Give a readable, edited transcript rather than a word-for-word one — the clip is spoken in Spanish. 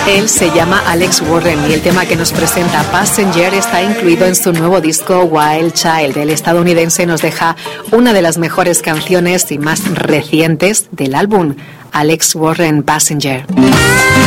Él se llama Alex Warren y el tema que nos presenta, Passenger, está incluido en su nuevo disco Wild Child. El estadounidense nos deja una de las mejores canciones y más recientes del álbum, Alex Warren, Passenger.